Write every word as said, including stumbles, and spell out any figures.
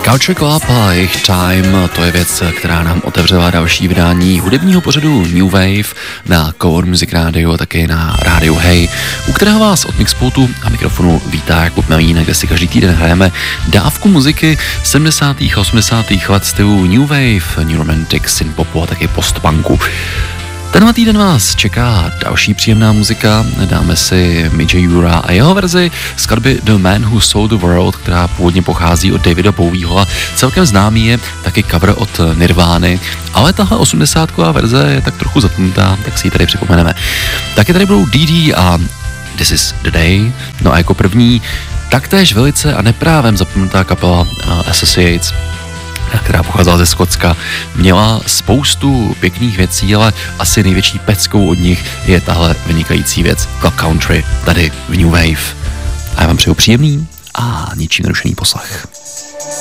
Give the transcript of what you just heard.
Culture Club a jejich Time, to je věc, která nám otevřela další vydání hudebního pořadu New Wave na Core Music Radio a také na rádiu Hey, u kterého vás od Mixpoutu a mikrofonu vítá Jakub Melínek, kde si každý týden hrajeme dávku muziky sedmdesátých a osmdesátých let stylu New Wave, New Romantic, synpopu a také postpunku. Tenhle týden vás čeká další příjemná muzika, dáme si Midge Ura a jeho verzi skladby The Man Who Sold the World, která původně pochází od Davida Bowieho a celkem známý je taky cover od Nirvány, ale tahle osmdesátková verze je tak trochu zatnutá, tak si ji tady připomeneme. Taky tady budou Dee Dee a This Is The Day, no a jako první taktéž velice a neprávem zapomenutá kapela Associates, která pocházela ze Skotska, měla spoustu pěkných věcí, ale asi největší peckou od nich je tahle vynikající věc Club Country tady v New Wave. A já vám přeju příjemný a ničím nerušený poslech.